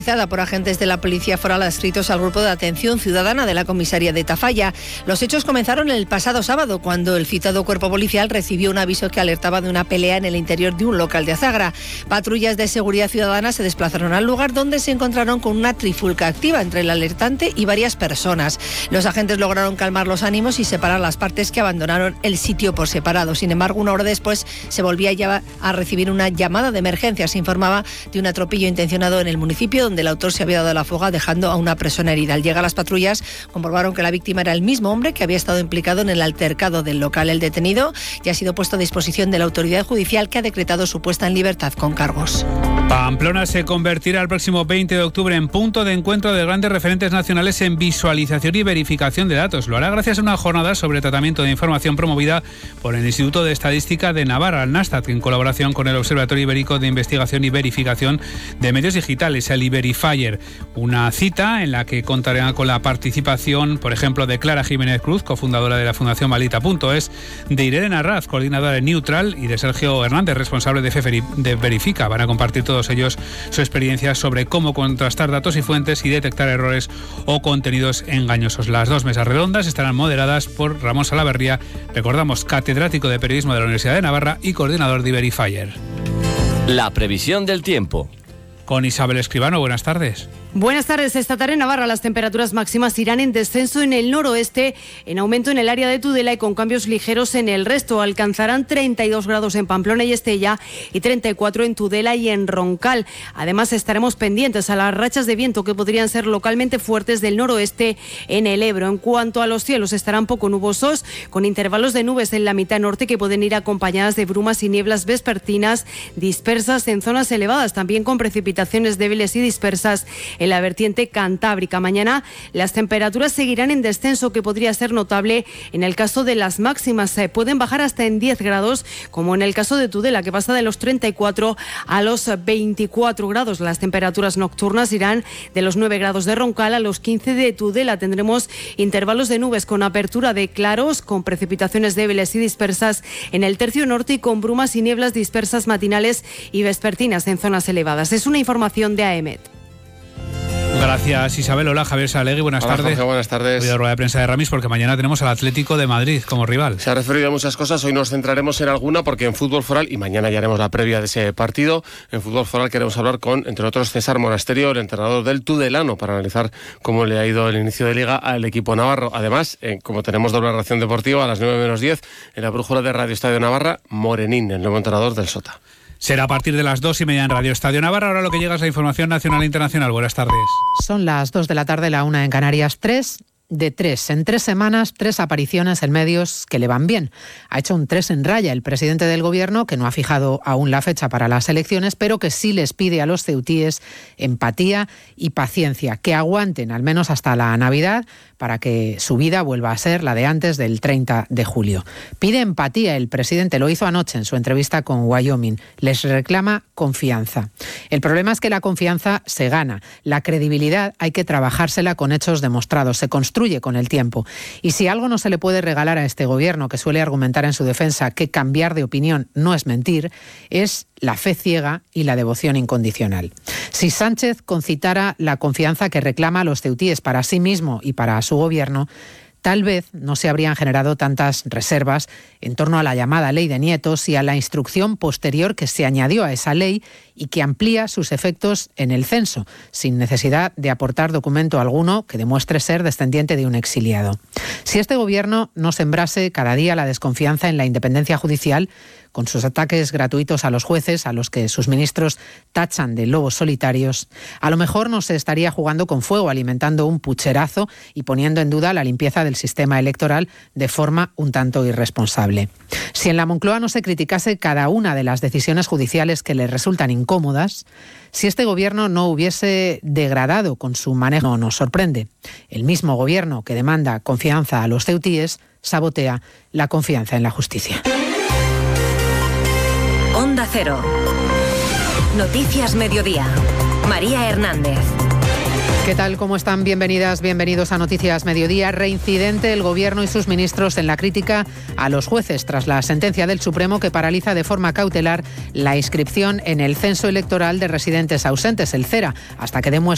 Por agentes de la Policía Foral adscritos al Grupo de Atención Ciudadana de la Comisaría de Tafalla. Los hechos comenzaron el pasado sábado, cuando el citado cuerpo policial recibió un aviso que alertaba de una pelea en el interior de un local de Azagra. Patrullas de seguridad ciudadana se desplazaron al lugar, donde se encontraron con una trifulca activa entre el alertante y varias personas. Los agentes lograron calmar los ánimos y separar las partes que abandonaron el sitio por separado. Sin embargo, una hora después se volvía ya a recibir una llamada de emergencia. Se informaba de un atropello intencionado en el municipio, donde el autor se había dado la fuga, dejando a una persona herida. Al llegar las patrullas, comprobaron que la víctima era el mismo hombre que había estado implicado en el altercado del local. El detenido ya ha sido puesto a disposición de la autoridad judicial, que ha decretado su puesta en libertad con cargos. Pamplona se convertirá el próximo 20 de octubre en punto de encuentro de grandes referentes nacionales en visualización y verificación de datos. Lo hará gracias a una jornada sobre tratamiento de información promovida por el Instituto de Estadística de Navarra, el NASTAT, en colaboración con el Observatorio Ibérico de Investigación y Verificación de Medios Digitales, el Iberifier. Una cita en la que contará con la participación, por ejemplo, de Clara Jiménez Cruz, cofundadora de la Fundación Malita.es, de Irene Narraz, coordinadora de Neutral, y de Sergio Hernández, responsable de Verifica. Van a compartir todos ellos su experiencia sobre cómo contrastar datos y fuentes y detectar errores o contenidos engañosos. Las dos mesas redondas estarán moderadas por Ramón Salaverría, recordamos, catedrático de Periodismo de la Universidad de Navarra y coordinador de Iberifier. La previsión del tiempo. Con Isabel Escribano, buenas tardes. Buenas tardes. Esta tarde en Navarra las temperaturas máximas irán en descenso en el noroeste, en aumento en el área de Tudela y con cambios ligeros en el resto. Alcanzarán 32 grados en Pamplona y Estella y 34 en Tudela y en Roncal. Además, estaremos pendientes a las rachas de viento que podrían ser localmente fuertes del noroeste en el Ebro. En cuanto a los cielos, estarán poco nubosos, con intervalos de nubes en la mitad norte que pueden ir acompañadas de brumas y nieblas vespertinas dispersas en zonas elevadas, también con precipitaciones débiles y dispersas en la vertiente cantábrica. Mañana las temperaturas seguirán en descenso, que podría ser notable en el caso de las máximas. Pueden bajar hasta en 10 grados, como en el caso de Tudela, que pasa de los 34 a los 24 grados. Las temperaturas nocturnas irán de los 9 grados de Roncal a los 15 de Tudela. Tendremos intervalos de nubes con apertura de claros, con precipitaciones débiles y dispersas en el tercio norte y con brumas y nieblas dispersas matinales y vespertinas en zonas elevadas. Es una información de AEMET. Gracias, Isabel. Hola, Javier Salegui, buenas tardes. Jorge, buenas tardes. Hoy de rueda de prensa de Ramis, porque mañana tenemos al Atlético de Madrid como rival. Se ha referido a muchas cosas, hoy nos centraremos en alguna, porque en fútbol foral, y mañana ya haremos la previa de ese partido, en fútbol foral queremos hablar con, entre otros, César Monasterio, el entrenador del Tudelano, para analizar cómo le ha ido el inicio de liga al equipo navarro. Además, como tenemos doble ración deportiva, a las 9 menos 10, en la brújula de Radio Estadio Navarra, Morenín, el nuevo entrenador del Sota. Será a partir de las 2:30 en Radio Estadio Navarra. Ahora lo que llega es la información nacional e internacional. Buenas tardes. Son las 2 de la tarde, la 1 en Canarias. 3 de 3. En 3 semanas, 3 apariciones en medios que le van bien. Ha hecho un 3 en raya el presidente del Gobierno, que no ha fijado aún la fecha para las elecciones, pero que sí les pide a los ceutíes empatía y paciencia, que aguanten al menos hasta la Navidad para que su vida vuelva a ser la de antes del 30 de julio. Pide empatía el presidente, lo hizo anoche en su entrevista con Wyoming. Les reclama confianza. El problema es que la confianza se gana. La credibilidad hay que trabajársela con hechos demostrados. Se construye con el tiempo. Y si algo no se le puede regalar a este gobierno, que suele argumentar en su defensa que cambiar de opinión no es mentir, es la fe ciega y la devoción incondicional. Si Sánchez concitara la confianza que reclama a los ceutíes para sí mismo y para su gobierno, tal vez no se habrían generado tantas reservas en torno a la llamada ley de nietos y a la instrucción posterior que se añadió a esa ley y que amplía sus efectos en el censo, sin necesidad de aportar documento alguno que demuestre ser descendiente de un exiliado. Si este gobierno no sembrase cada día la desconfianza en la independencia judicial, con sus ataques gratuitos a los jueces, a los que sus ministros tachan de lobos solitarios, a lo mejor no se estaría jugando con fuego, alimentando un pucherazo y poniendo en duda la limpieza del sistema electoral de forma un tanto irresponsable. Si en la Moncloa no se criticase cada una de las decisiones judiciales que le resultan incómodas, si este gobierno no hubiese degradado con su manejo, nos sorprende. El mismo gobierno que demanda confianza a los ceutíes sabotea la confianza en la justicia. Onda Cero. Noticias Mediodía. María Hernández. ¿Qué tal? ¿Cómo están? Bienvenidas, bienvenidos a Noticias Mediodía. Reincidente el Gobierno y sus ministros en la crítica a los jueces tras la sentencia del Supremo que paraliza de forma cautelar la inscripción en el censo electoral de residentes ausentes, el CERA, hasta que demuestre